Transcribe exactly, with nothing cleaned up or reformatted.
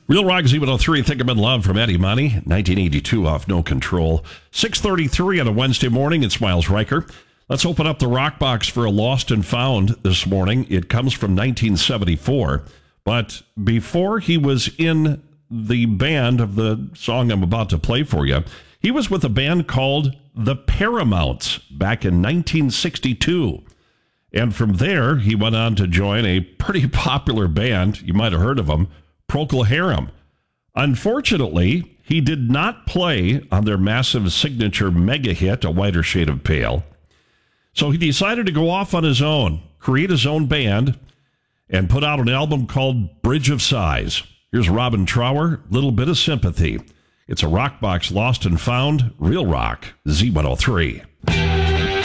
Real Rock Z one oh three, Think I'm in Love from Eddie Money, nineteen eighty-two off No Control. six thirty-three on a Wednesday morning. It's Miles Riker. Let's open up the rock box for a Lost and Found this morning. It comes from nineteen seventy-four. But before he was in the band of the song I'm about to play for you, he was with a band called The Paramounts back in nineteen sixty-two. And from there, he went on to join a pretty popular band. You might have heard of them, Procol Harum. Unfortunately, he did not play on their massive signature mega hit, A Whiter Shade of Pale. So he decided to go off on his own, create his own band, and put out an album called Bridge of Sighs. Here's Robin Trower, Little Bit of Sympathy. It's a rock box Lost and Found, Real Rock, Z one oh three.